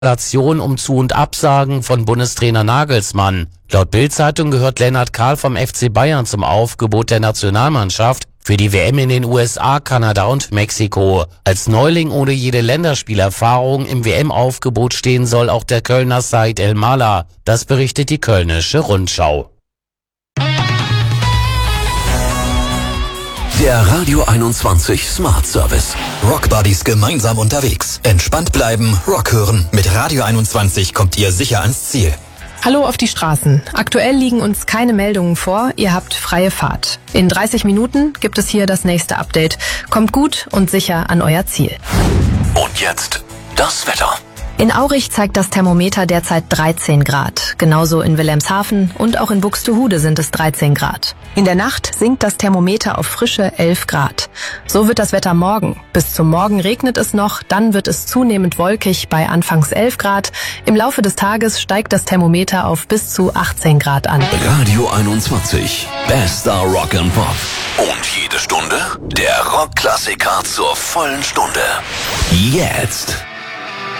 Um Zu- und Absagen von Bundestrainer Nagelsmann. Laut Bild-Zeitung gehört Lennart Kahl vom FC Bayern zum Aufgebot der Nationalmannschaft für die WM in den USA, Kanada und Mexiko. Als Neuling ohne jede Länderspielerfahrung im WM-Aufgebot stehen soll auch der Kölner Said El-Mala. Das berichtet die Kölnische Rundschau. Der Radio 21 Smart Service. Rock Buddies gemeinsam unterwegs. Entspannt bleiben, Rock hören. Mit Radio 21 kommt ihr sicher ans Ziel. Hallo auf die Straßen. Aktuell liegen uns keine Meldungen vor. Ihr habt freie Fahrt. In 30 Minuten gibt es hier das nächste Update. Kommt gut und sicher an euer Ziel. Und jetzt das Wetter. In Aurich zeigt das Thermometer derzeit 13 Grad. Genauso in Wilhelmshaven und auch in Buxtehude sind es 13 Grad. In der Nacht sinkt das Thermometer auf frische 11 Grad. So wird das Wetter morgen. Bis zum Morgen regnet es noch, dann wird es zunehmend wolkig bei anfangs 11 Grad. Im Laufe des Tages steigt das Thermometer auf bis zu 18 Grad an. Radio 21, bester Rock and Pop. Und jede Stunde der Rockklassiker zur vollen Stunde. Jetzt.